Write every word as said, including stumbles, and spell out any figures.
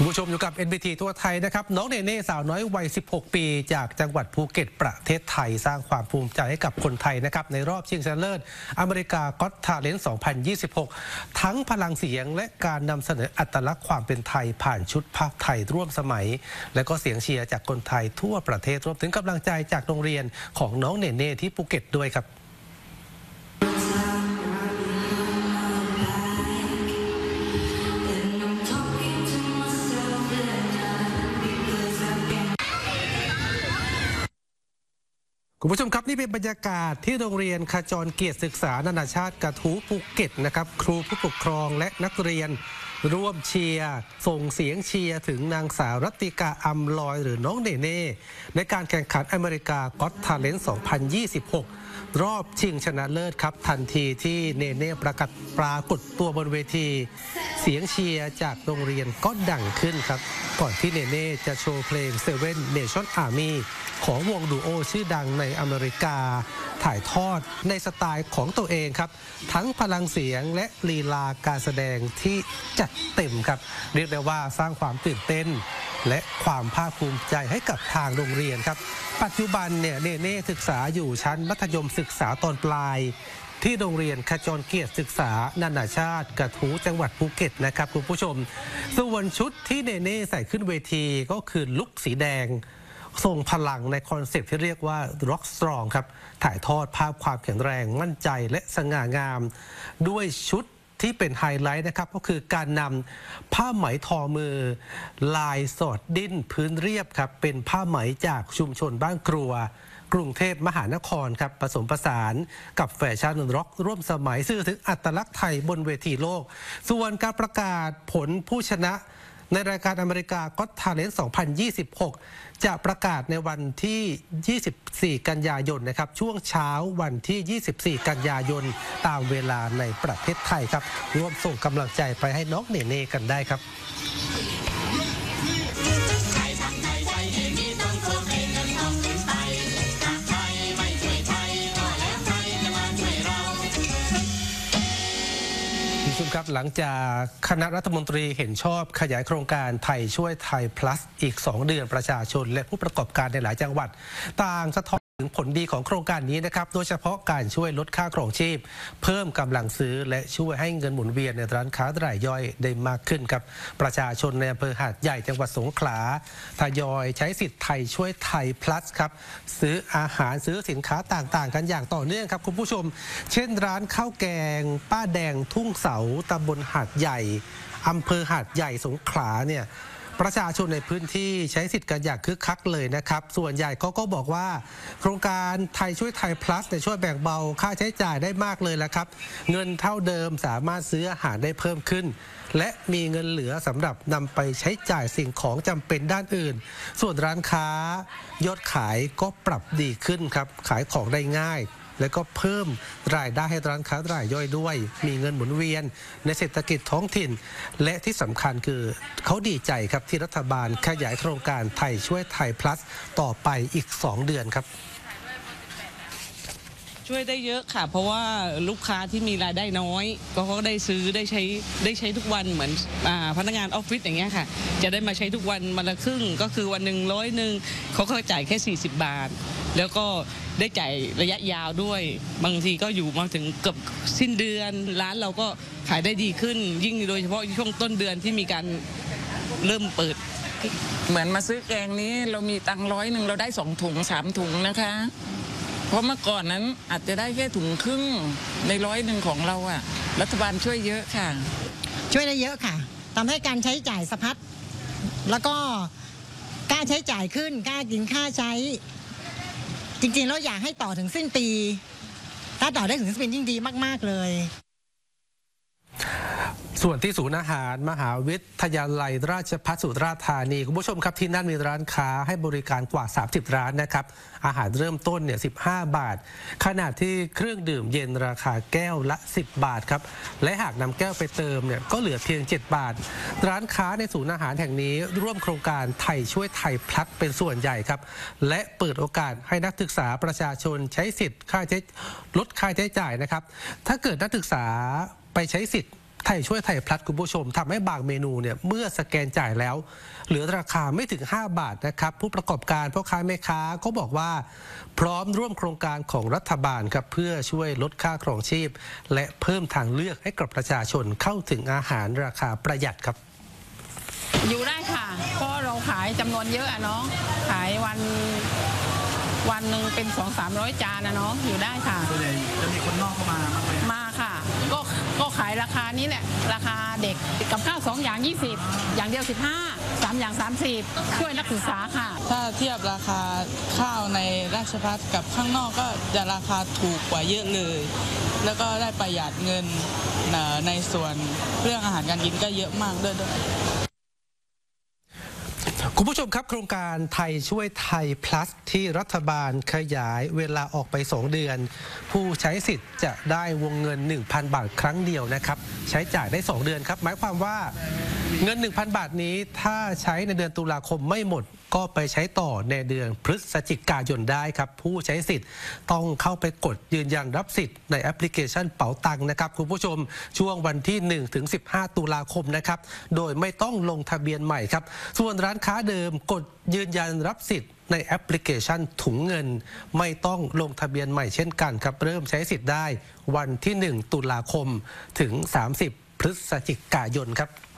คุณผู้ชมอยู่กับ เอ็น บี ที ทั่วไทยนะครับน้องเนเน่สาวน้อยวัยสิบหกปีจากจังหวัดภูเก็ตประเทศไทยสร้างความภูมิใจให้กับคนไทยนะครับในรอบชิงชนะเลิศอเมริกาก็อตทาเลนต์ สองพันยี่สิบหก ทั้งพลังเสียงและการนำเสนออัตลักษณ์ความเป็นไทยผ่านชุดภาพไทยร่วมสมัยและก็เสียงเชียร์จากคนไทยทั่วประเทศรวมถึงกำลังใจจากโรงเรียนของน้องเนเน่ที่ภูเก็ตด้วยครับคุณผู้ชมครับนี่เป็นบรรยากาศที่โรงเรียนขจรเกียรติศึกษานานาชาติกระทู้ภูเก็ตนะครับครูผู้ปกครองและนักเรียนร่วมเชียร์ส่งเสียงเชียร์ถึงนางสาวรัตติกาอำลอยหรือน้องเนเน่ในการแข่งขันอเมริกาก็อตทาเลนต์ สองพันยี่สิบหก รอบชิงชนะเลิศครับทันทีที่เนเน่ประกาศปรากฏตัวบนเวทีเสียงเชียร์จากโรงเรียนก็ดังขึ้นครับก่อนที่เนเน่จะโชว์เพลง Seven Nation Army ของวงดูโอชื่อดังในอเมริกาถ่ายทอดในสไตล์ของตัวเองครับทั้งพลังเสียงและลีลาการแสดงที่จัดเต็มครับเรียกได้ว่าสร้างความตื่นเต้นและความภาคภูมิใจให้กับทางโรงเรียนครับปัจจุบันเนี่ยเนเน่ศึกษาอยู่ชั้นมัธยมศึกษาตอนปลายที่โรงเรียนขจรเกียรติศึกษานานาชาติกระทู้จังหวัดภูเก็ตนะครับคุณผู้ชมส่วนชุดที่เนเน่ใส่ขึ้นเวทีก็คือลุคสีแดงทรงพลังในคอนเซปต์ที่เรียกว่า Rock Strong ครับถ่ายทอดภาพความแข็งแรงมั่นใจและสง่างามด้วยชุดที่เป็นไฮไลท์นะครับก็คือการนำผ้าไหมทอมือลายสอดดิ้นพื้นเรียบครับเป็นผ้าไหมจากชุมชนบ้านครัวกรุงเทพมหานครครับผสมผสานกับแฟชั่นร็อกร่วมสมัยสื่อถึงอัตลักษณ์ไทยบนเวทีโลกส่วนการประกาศผลผู้ชนะในรายการอเมริกาก็อตทาเลนต์ สองพันยี่สิบหก จะประกาศในวันที่ ยี่สิบสี่ กันยายนนะครับช่วงเช้าวันที่ ยี่สิบสี่ กันยายนตามเวลาในประเทศไทยครับร่วมส่งกำลังใจไปให้น้องเนเน่กันได้ครับครับหลังจากคณะรัฐมนตรีเห็นชอบขยายโครงการไทยช่วยไทย plus อีกสองเดือนประชาชนและผู้ประกอบการในหลายจังหวัดต่างสะท้อนถึงผลดีของโครงการนี้นะครับโดยเฉพาะการช่วยลดค่าครองชีพเพิ่มกำลังซื้อและช่วยให้เงินหมุนเวียนในร้านค้ารายย่อยได้มากขึ้นครับประชาชนในอำเภอหาดใหญ่จังหวัดสงขลาทยอยใช้สิทธิ์ไทยช่วยไทย plus ครับซื้ออาหารซื้อสินค้าต่างๆกันอย่างต่อเนื่องครับคุณผู้ชมเช่นร้านข้าวแกงป้าแดงทุ่งเสาตำบลหาดใหญ่อำเภอหาดใหญ่สงขลาเนี่ยประชาชนในพื้นที่ใช้สิทธิ์กันอย่างคึกคักเลยนะครับส่วนใหญ่เขาก็บอกว่าโครงการไทยช่วยไทย plus เนี่ยช่วยแบ่งเบาค่าใช้จ่ายได้มากเลยละครับเงินเท่าเดิมสามารถซื้ออาหารได้เพิ่มขึ้นและมีเงินเหลือสำหรับนำไปใช้จ่ายสิ่งของจำเป็นด้านอื่นส่วนร้านค้ายอดขายก็ปรับดีขึ้นครับขายของได้ง่ายและก็เพิ่มรายได้ให้ร้านค้ารายย่อยด้วยมีเงินหมุนเวียนในเศรษฐกิจท้องถิ่นและที่สำคัญคือเขาดีใจครับที่รัฐบาลขยายโครงการไทยช่วยไทย plus ต่อไปอีกสองเดือนครับช่วยได้เยอะค่ะเพราะว่าลูกค้าที่มีรายได้น้อยก็เขาได้ซื้อได้ใช้ได้ใช้ทุกวันเหมือนพนักงานออฟฟิศอย่างเงี้ยค่ะจะได้มาใช้ทุกวันวันละครึ่งก็คือวันหนึ่งร้อยหนึ่งเขาก็จ่ายแค่สี่สิบบาทแล้วก็ได้จ่ายระยะยาวด้วยบางทีก็อยู่มาถึงเกือบสิ้นเดือนร้านเราก็ขายได้ดีขึ้นยิ่งโดยเฉพาะช่วงต้นเดือนที่มีการเริ่มเปิดเหมือนมาซื้อแกงนี้เรามีตังร้อยหนึ่งเราได้สองถุงสามถุงนะคะเพราะเมื่อก่อนนั้นอาจจะได้แค่ถุงครึ่งในร้อยหนึ่งของเราอ่ะรัฐบาลช่วยเยอะค่ะช่วยได้เยอะค่ะทำให้การใช้จ่ายสะพัดแล้วก็กล้าใช้จ่ายขึ้นกล้ากินค่าใช้จริงๆแล้วอยากให้ต่อถึงสิ้นปีถ้าต่อได้ถึงสิ้นปียิ่งดีมากๆเลยส่วนที่ศูนย์อาหารมหาวิทยาลัยราชภัฏสุราษฎร์ธานีคุณผู้ชมครับที่นั่นมีร้านค้าให้บริการกว่าสามสิบร้านนะครับอาหารเริ่มต้นเนี่ยสิบห้าบาทขณะที่เครื่องดื่มเย็นราคาแก้วละสิบบาทครับและหากนำแก้วไปเติมเนี่ยก็เหลือเพียงเจ็ดบาทร้านค้าในศูนย์อาหารแห่งนี้ร่วมโครงการไทยช่วยไทย plus เป็นส่วนใหญ่ครับและเปิดโอกาสให้นักศึกษาประชาชนใช้สิทธิ์ค่าใช้ลดค่าใช้จ่ายนะครับถ้าเกิดนักศึกษาไปใช้สิทธิ์ไทยช่วยไทยพลัสคุณผู้ชมทำให้บางเมนูเนี่ยเมื่อสแกนจ่ายแล้วเหลือราคาไม่ถึงห้าบาทนะครับผู้ประกอบการพ่อค้าแม่ค้าก็บอกว่าพร้อมร่วมโครงการของรัฐบาลครับเพื่อช่วยลดค่าครองชีพและเพิ่มทางเลือกให้กับประชาชนเข้าถึงอาหารราคาประหยัดครับอยู่ได้ค่ะเพราะเราขายจำนวนเยอะอะเนาะขายวันวันหนึ่งเป็นสองสามร้อยจานนะเนาะอยู่ได้ค่ะส่วนใหญ่จะมีคนนอกเข้ามาบ้างไหมมาค่ะก็ก็ขายราคานี้แหละราคาเด็กกับข้าวสองอย่างยี่สิบอย่างเดียวสิบห้าสามอย่างสามสิบช่วยนักศึกษาค่ะถ้าเทียบราคาข้าวในราชภัฏกับข้างนอกก็จะราคาถูกกว่าเยอะเลยแล้วก็ได้ประหยัดเงินในส่วนเรื่องอาหารการกินก็เยอะมากด้วยด้วยคุณผู้ชมครับโครงการไทยช่วยไทย plus ที่รัฐบาลขยายเวลาออกไปสองเดือนผู้ใช้สิทธิ์จะได้วงเงิน หนึ่งพัน บาทครั้งเดียวนะครับใช้จ่ายได้สองเดือนครับหมายความว่าเงิน หนึ่งพัน บาทนี้ถ้าใช้ในเดือนตุลาคมไม่หมดก็ไปใช้ต่อในเดือนพฤศจิกายนได้ครับผู้ใช้สิทธิ์ต้องเข้าไปกดยืนยันรับสิทธิ์ในแอปพลิเคชันเป๋าตังค์นะครับคุณผู้ชมช่วงวันที่หนึ่งถึงสิบห้าตุลาคมนะครับโดยไม่ต้องลงทะเบียนใหม่ครับส่วนร้านค้าเดิมกดยืนยันรับสิทธิ์ในแอปพลิเคชันถุงเงินไม่ต้องลงทะเบียนใหม่เช่นกันครับเริ่มใช้สิทธิ์ได้วันที่หนึ่งตุลาคมถึงสามสิบพฤศจิกายนครับ